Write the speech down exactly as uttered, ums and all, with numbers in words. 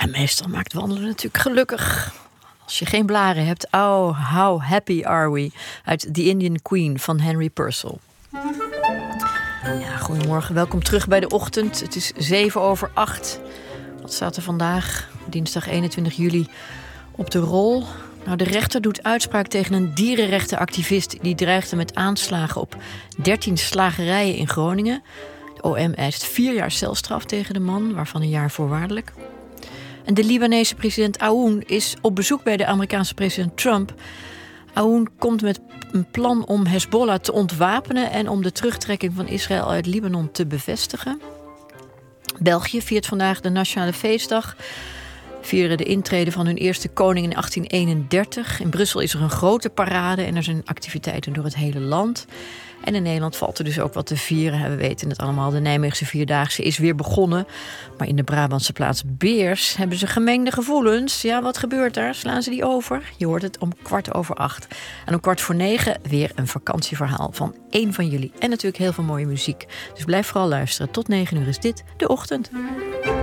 En meestal maakt wandelen natuurlijk gelukkig. Als je geen blaren hebt, oh, how happy are we. Uit The Indian Queen van Henry Purcell. Ja, goedemorgen, welkom terug bij de ochtend. Het is zeven over acht. Wat staat er vandaag, dinsdag eenentwintig juli, op de rol? Nou, de rechter doet uitspraak tegen een dierenrechtenactivist die dreigde met aanslagen op dertien slagerijen in Groningen. De O M eist vier jaar celstraf tegen de man, waarvan een jaar voorwaardelijk. En de Libanese president Aoun is op bezoek bij de Amerikaanse president Trump. Aoun komt met een plan om Hezbollah te ontwapenen en om de terugtrekking van Israël uit Libanon te bevestigen. België viert vandaag de Nationale Feestdag. Vieren de intrede van hun eerste koning in achttien eenendertig. In Brussel is er een grote parade en er zijn activiteiten door het hele land. En in Nederland valt er dus ook wat te vieren. We weten het allemaal, de Nijmeegse Vierdaagse is weer begonnen. Maar in de Brabantse plaats Beers hebben ze gemengde gevoelens. Ja, wat gebeurt daar? Slaan ze die over? Je hoort het om kwart over acht. En om kwart voor negen weer een vakantieverhaal van één van jullie. En natuurlijk heel veel mooie muziek. Dus blijf vooral luisteren. Tot negen uur is dit De Ochtend.